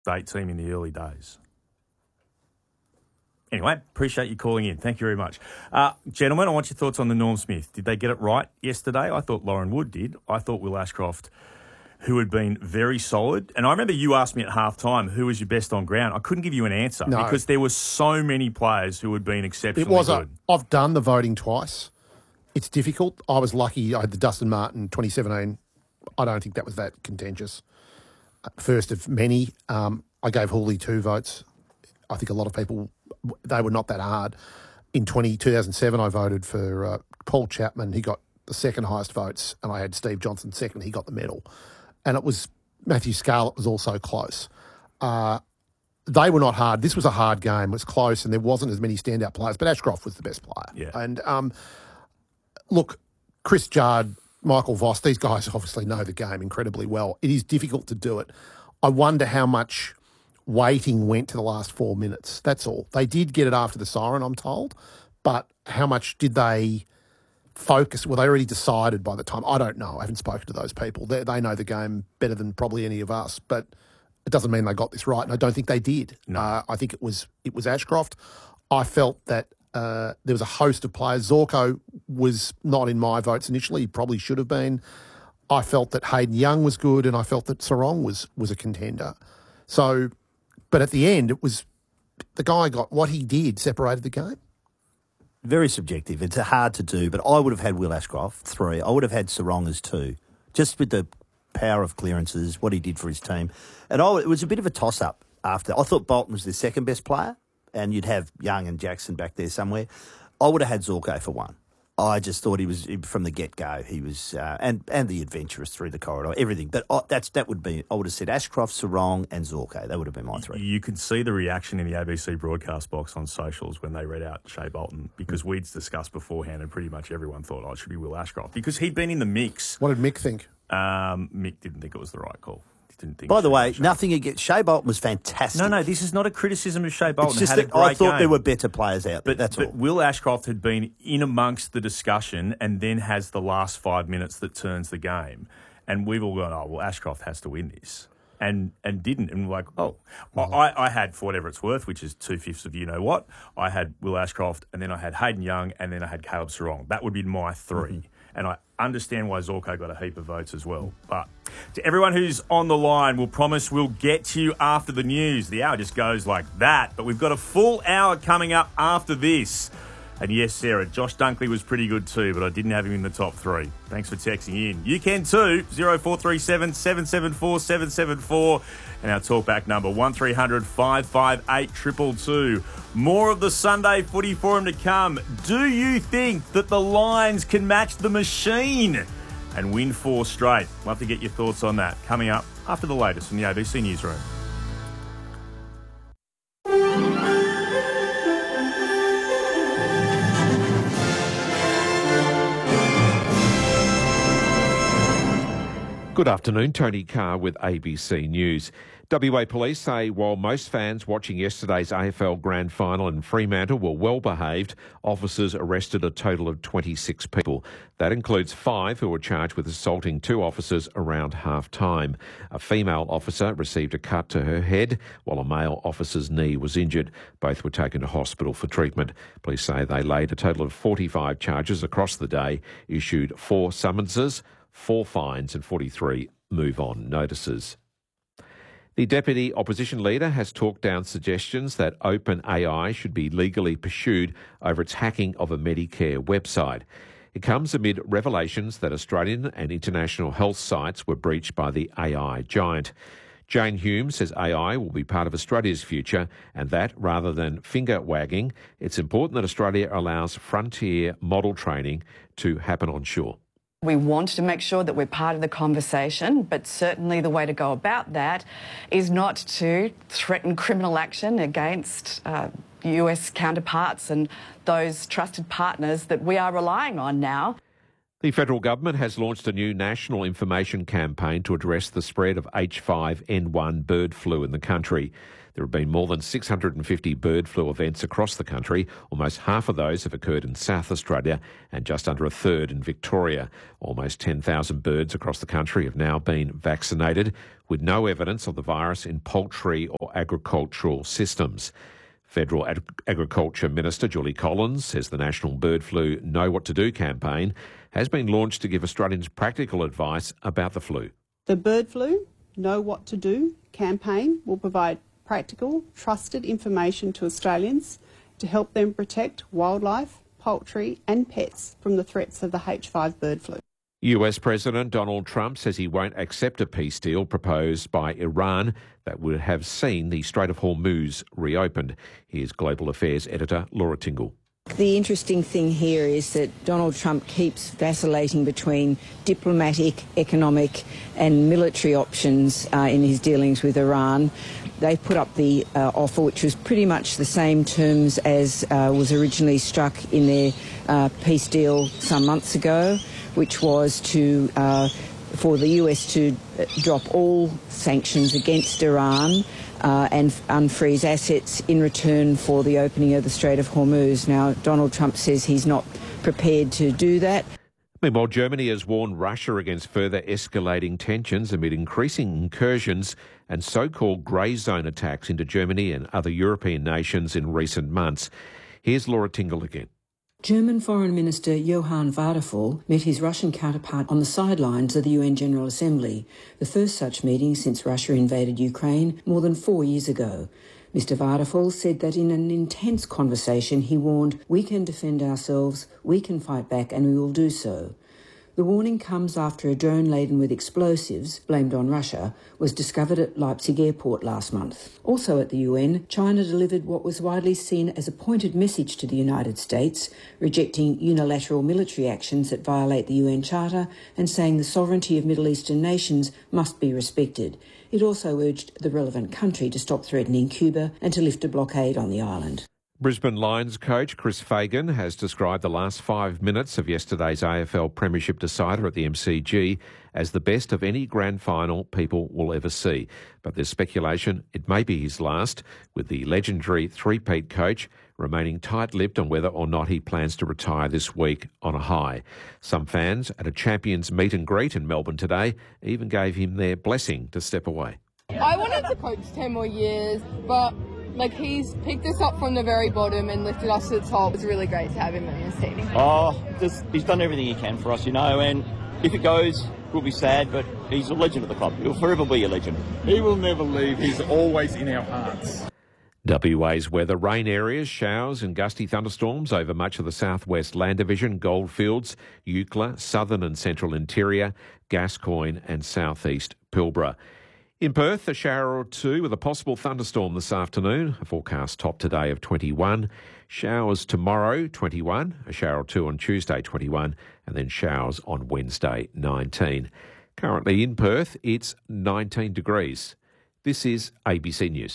date team in the early days. Anyway, appreciate you calling in. Thank you very much. Gentlemen, I want your thoughts on the Norm Smith. Did they get it right yesterday? I thought Lauren Wood did. I thought Will Ashcroft, who had been very solid. And I remember you asked me at halftime, who was your best on ground? I couldn't give you an answer because there were so many players who had been exceptionally good. I've done the voting twice. It's difficult. I was lucky. I had the Dustin Martin 2017. I don't think that was that contentious. First of many. I gave Hooley 2 votes. I think a lot of people, they were not that hard. In 2007, I voted for Paul Chapman. He got the second highest votes, and I had Steve Johnson second. He got the medal. And it was Matthew Scarlett was also close. They were not hard. This was a hard game. It was close, and there wasn't as many standout players, but Ashcroft was the best player. Yeah. And look, Chris Judd, Michael Voss, these guys obviously know the game incredibly well. It is difficult to do it. I wonder how much waiting went to the last 4 minutes. That's all. They did get it after the siren, I'm told, but how much did they focus? Were they already decided by the time? I don't know. I haven't spoken to those people. They know the game better than probably any of us, but it doesn't mean they got this right, and I don't think they did. No. I think it was Ashcroft. I felt that there was a host of players. Zorko was not in my votes initially. He probably should have been. I felt that Hayden Young was good, and I felt that Sarong was a contender. So, but at the end, it was the guy got what he did, separated the game. Very subjective. It's hard to do, but I would have had Will Ashcroft 3. I would have had Sarong as 2, just with the power of clearances, what he did for his team. And it was a bit of a toss-up after. I thought Bolton was the second best player, and you'd have Young and Jackson back there somewhere. I would have had Zorko for 1. I just thought he was, from the get-go, he was, and the adventurous through the corridor, everything. But that would be, I would have said Ashcroft, Sarong and Zorko. That would have been my 3. You could see the reaction in the ABC broadcast box on socials when they read out Shea Bolton, because we'd discussed beforehand and pretty much everyone thought, it should be Will Ashcroft, because he'd been in the mix. What did Mick think? Mick didn't think it was the right call. Didn't think By the way, nothing against Shea Bolton was fantastic. No, this is not a criticism of Shea Bolton. It's just had a that great I thought game. there were better players out there, that's all. But Will Ashcroft had been in amongst the discussion and then has the last 5 minutes that turns the game. And we've all gone, well, Ashcroft has to win this. And didn't. And we're like, I had, for whatever it's worth, which is 2/5 of you-know-what, I had Will Ashcroft, and then I had Hayden Young, and then I had Caleb Sarong. That would be my 3. Mm-hmm. And I understand why Zorko got a heap of votes as well. But to everyone who's on the line, we'll promise we'll get to you after the news. The hour just goes like that. But we've got a full hour coming up after this. And yes, Sarah, Josh Dunkley was pretty good too, but I didn't have him in the top 3. Thanks for texting in. You can too, 0437 774 774. And our talkback number, 1300 558 222. More of the Sunday Footy Forum to come. Do you think that the Lions can match the machine and win 4 straight? Love to get your thoughts on that. Coming up after the latest from the ABC Newsroom. Good afternoon, Tony Carr with ABC News. WA Police say while most fans watching yesterday's AFL Grand Final in Fremantle were well behaved, officers arrested a total of 26 people. That includes 5 who were charged with assaulting 2 officers around half-time. A female officer received a cut to her head, while a male officer's knee was injured. Both were taken to hospital for treatment. Police say they laid a total of 45 charges across the day, issued 4 summonses, 4 fines and 43 move-on notices. The Deputy Opposition Leader has talked down suggestions that OpenAI should be legally pursued over its hacking of a Medicare website. It comes amid revelations that Australian and international health sites were breached by the AI giant. Jane Hume says AI will be part of Australia's future and that, rather than finger-wagging, it's important that Australia allows frontier model training to happen on shore. We want to make sure that we're part of the conversation, but certainly the way to go about that is not to threaten criminal action against US counterparts and those trusted partners that we are relying on now. The federal government has launched a new national information campaign to address the spread of H5N1 bird flu in the country. There have been more than 650 bird flu events across the country. Almost half of those have occurred in South Australia and just under a third in Victoria. Almost 10,000 birds across the country have now been vaccinated, with no evidence of the virus in poultry or agricultural systems. Federal Agriculture Minister Julie Collins says the National Bird Flu Know What to Do campaign has been launched to give Australians practical advice about the flu. The Bird Flu Know What to Do campaign will provide practical, trusted information to Australians to help them protect wildlife, poultry and pets from the threats of the H5 bird flu. US President Donald Trump says he won't accept a peace deal proposed by Iran that would have seen the Strait of Hormuz reopened. Here's Global Affairs editor Laura Tingle. The interesting thing here is that Donald Trump keeps vacillating between diplomatic, economic and military options in his dealings with Iran. They put up the offer, which was pretty much the same terms as was originally struck in their peace deal some months ago, which was for the US to drop all sanctions against Iran and unfreeze assets in return for the opening of the Strait of Hormuz. Now, Donald Trump says he's not prepared to do that. Meanwhile, Germany has warned Russia against further escalating tensions amid increasing incursions and so-called grey zone attacks into Germany and other European nations in recent months. Here's Laura Tingle again. German Foreign Minister Johann Wadephul met his Russian counterpart on the sidelines of the UN General Assembly, the first such meeting since Russia invaded Ukraine more than 4 years ago. Mr. Wadephul said that in an intense conversation he warned, "We can defend ourselves, we can fight back and we will do so." The warning comes after a drone laden with explosives, blamed on Russia, was discovered at Leipzig airport last month. Also at the UN, China delivered what was widely seen as a pointed message to the United States, rejecting unilateral military actions that violate the UN Charter and saying the sovereignty of Middle Eastern nations must be respected. It also urged the relevant country to stop threatening Cuba and to lift a blockade on the island. Brisbane Lions coach Chris Fagan has described the last 5 minutes of yesterday's AFL Premiership decider at the MCG as the best of any grand final people will ever see. But there's speculation it may be his last, with the legendary three-peat coach remaining tight-lipped on whether or not he plans to retire this week on a high. Some fans at a Champions meet and greet in Melbourne today even gave him their blessing to step away. I wanted to coach 10 more years, but he's picked us up from the very bottom and lifted us to the top. It's really great to have him in his team. He's done everything he can for us, and if it goes, we'll be sad, but he's a legend of the club. He'll forever be a legend. He will never leave. He's always in our hearts. WA's weather: rain areas, showers and gusty thunderstorms over much of the southwest Land Division, Goldfields, Eucla, southern and central interior, Gascoyne and southeast Pilbara. In Perth, a shower or two with a possible thunderstorm this afternoon. A forecast top today of 21. Showers tomorrow, 21. A shower or two on Tuesday, 21. And then showers on Wednesday, 19. Currently in Perth, it's 19 degrees. This is ABC News.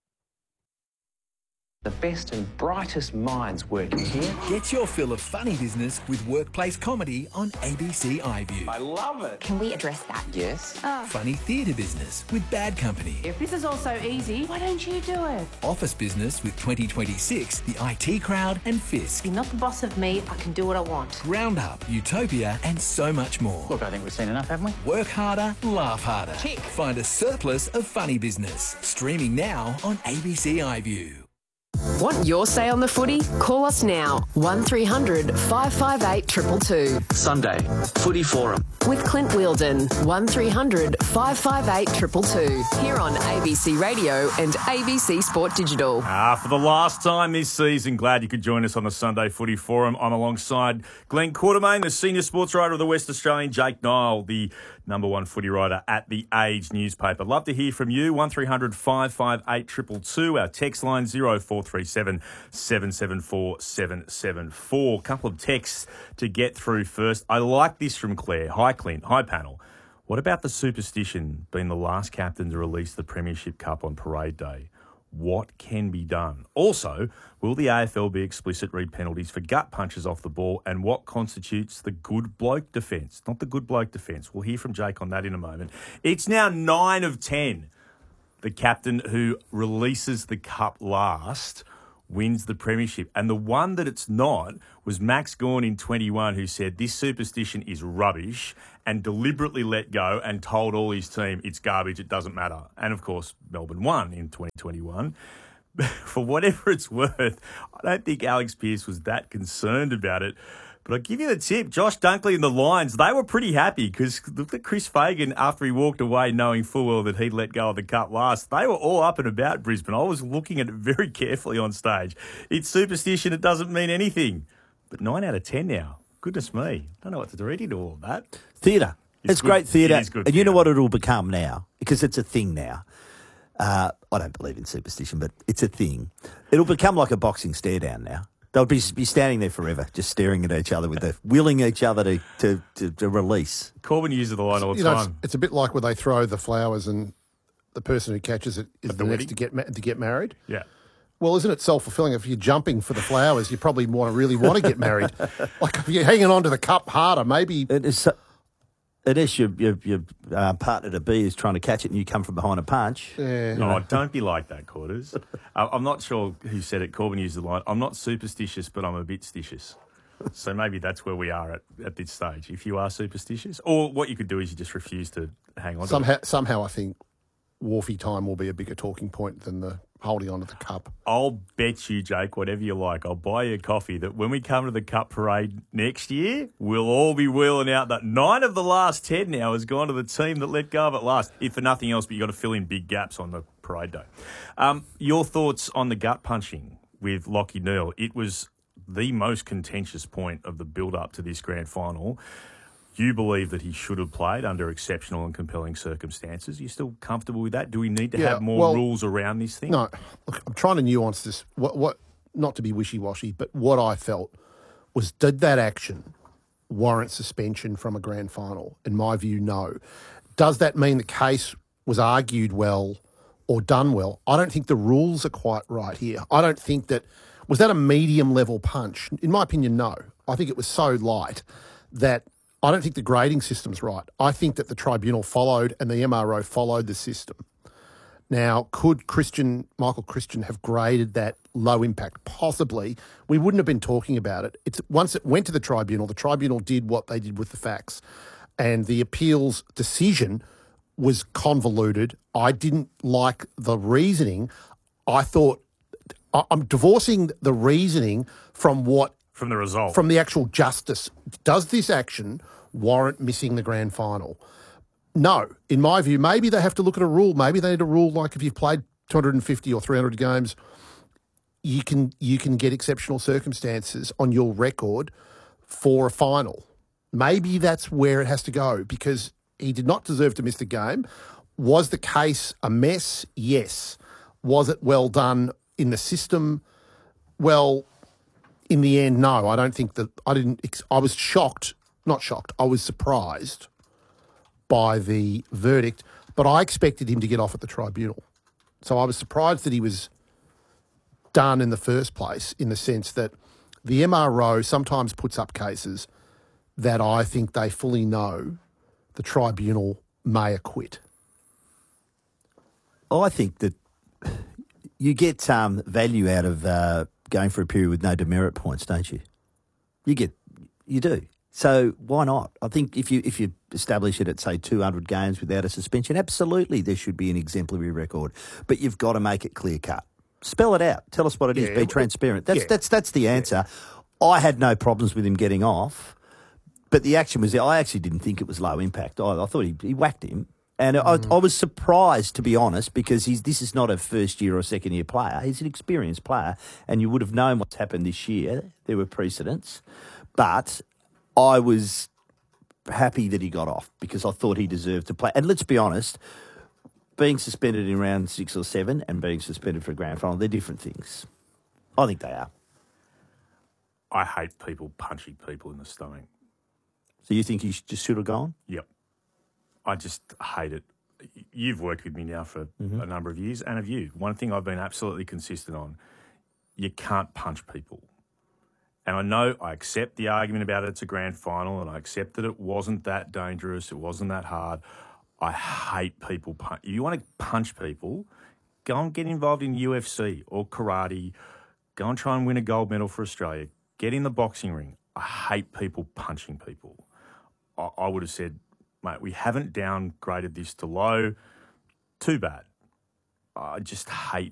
The best and brightest minds working here. Get your fill of funny business with workplace comedy on ABC iView. I love it. Can we address that? Yes. Funny theatre business with Bad Company. If this is all so easy, why don't you do it? Office business with 2026, the IT Crowd and Fisk. You're not the boss of me, I can do what I want. Roundup, Utopia and so much more. Look, I think we've seen enough, haven't we? Work harder, laugh harder. Tick. Find a surplus of funny business. Streaming now on ABC iView. Want your say on the footy? Call us now. 1300 558 222. Sunday, Footy Forum. With Clint Wheeldon. 1300 558 222. Here on ABC Radio and ABC Sport Digital. For the last time this season, glad you could join us on the Sunday Footy Forum. I'm alongside Glenn Quartermain, the senior sports writer of the West Australian, Jake Nile, the number one footy writer at The Age newspaper. Love to hear from you. 1300 558 222. Our text line 0437 774 774. Couple of texts to get through first. I like this from Claire. Hi, Clint. Hi, panel. What about the superstition being the last captain to release the Premiership Cup on parade day? What can be done? Also, will the AFL be explicit read penalties for gut punches off the ball, and what constitutes the good bloke defence? Not the good bloke defence. We'll hear from Jake on that in a moment. It's now 9 of 10. The captain who releases the cup last wins the premiership. And the one that it's not was Max Gawn in 21, who said this superstition is rubbish and deliberately let go and told all his team it's garbage, it doesn't matter. And, of course, Melbourne won in 2021. For whatever it's worth, I don't think Alex Pearce was that concerned about it. But I'll give you the tip. Josh Dunkley and the Lions, they were pretty happy because look at Chris Fagan after he walked away knowing full well that he'd let go of the cup last. They were all up and about Brisbane. I was looking at it very carefully on stage. It's superstition. It doesn't mean anything. But 9 out of 10 now. Goodness me. I don't know what to read into all that. Theatre. It's great theatre. It is good and you know theatre. what it'll become now? Because it's a thing now. I don't believe in superstition, but it's a thing. It'll become like a boxing stare down now. They'll be standing there forever, just staring at each other, willing each other to release. Corbin uses the line all the You know, time. it's a bit like when they throw the flowers and the person who catches it is At the the next to get married. Yeah. Well, isn't it self-fulfilling? If you're jumping for the flowers, you probably really want to get married. Like if you're hanging on to the cup harder, maybe... Unless your partner to be is trying to catch it and you come from behind a punch. Yeah. Oh, don't be like that, Quarters. I'm not sure who said it. Corbin used the line, I'm not superstitious, but I'm a bit stitious. So maybe that's where we are at this stage. If you are superstitious, or what you could do is you just refuse to hang on to it. Somehow I think Wharfie time will be a bigger talking point than the holding on to the cup. I'll bet you, Jake, whatever you like, I'll buy you a coffee that when we come to the Cup Parade next year, we'll all be wheeling out that 9 of the last 10 now has gone to the team that let go of it last. If for nothing else, but you've got to fill in big gaps on the parade day. Your thoughts on the gut punching with Lachie Neale? It was the most contentious point of the build-up to this grand final. You believe that he should have played under exceptional and compelling circumstances. Are you still comfortable with that? Do we need to have more rules around this thing? No. Look, I'm trying to nuance this. What? Not to be wishy-washy, but what I felt was, did that action warrant suspension from a grand final? In my view, no. Does that mean the case was argued well or done well? I don't think the rules are quite right here. I don't think that... Was that a medium-level punch? In my opinion, no. I think it was so light that... I don't think the grading system's right. I think that the tribunal followed and the MRO followed the system. Now, could Michael Christian have graded that low impact? Possibly. We wouldn't have been talking about it. Once it went to the tribunal did what they did with the facts. And the appeals decision was convoluted. I didn't like the reasoning. I thought, I'm divorcing the reasoning from the result. From the actual justice. Does this action warrant missing the grand final? No. In my view, maybe they have to look at a rule. Maybe they need a rule like if you've played 250 or 300 games, you can get exceptional circumstances on your record for a final. Maybe that's where it has to go because he did not deserve to miss the game. Was the case a mess? Yes. Was it well done in the system? Well... In the end, no, I don't think that I was I was surprised by the verdict, but I expected him to get off at the tribunal. So I was surprised that he was done in the first place in the sense that the MRO sometimes puts up cases that I think they fully know the tribunal may acquit. I think that you get value out of going for a period with no demerit points, don't you? You do. So why not? I think if you establish it at, say, 200 games without a suspension, absolutely there should be an exemplary record. But you've got to make it clear-cut. Spell it out. Tell us what it is. Be transparent. That's the answer. I had no problems with him getting off, but the action was there. I actually didn't think it was low impact. I thought he whacked him. And I was surprised, to be honest, because this is not a first-year or second-year player. He's an experienced player, and you would have known what's happened this year. There were precedents. But I was happy that he got off because I thought he deserved to play. And let's be honest, being suspended in round 6 or 7 and being suspended for a grand final, they're different things. I think they are. I hate people punching people in the stomach. So you think he just should have gone? Yep. I just hate it. you've worked with me now for a number of years, and have you. One thing I've been absolutely consistent on, you can't punch people. And I know I accept the argument about it's a grand final, and I accept that it wasn't that dangerous, it wasn't that hard. I hate people punch. If you want to punch people, go and get involved in UFC or karate. Go and try and win a gold medal for Australia. Get in the boxing ring. I hate people punching people. I would have said, mate, we haven't downgraded this to low. Too bad. I just hate